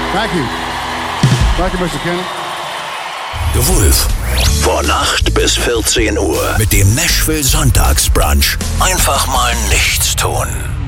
Thank you. Thank you, Mr. Kenny. The Wolf. Von 8 bis 14 Uhr mit dem Nashville Sonntagsbrunch. Einfach mal nichts tun.